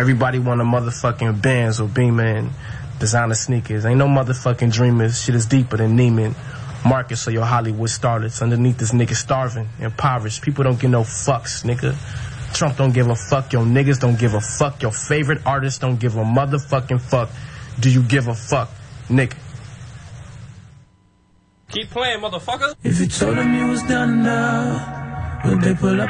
Everybody want a motherfucking Benz or Beamer and designer sneakers. Ain't no motherfucking dreamers. Shit is deeper than Neiman Marcus or your Hollywood starlets. Underneath this nigga starving, impoverished. People don't give no fucks, nigga. Trump don't give a fuck. Your niggas don't give a fuck. Your favorite artists don't give a motherfucking fuck. Do you give a fuck, nigga? Keep playing, motherfucker. If you told them you was down now, would they pull up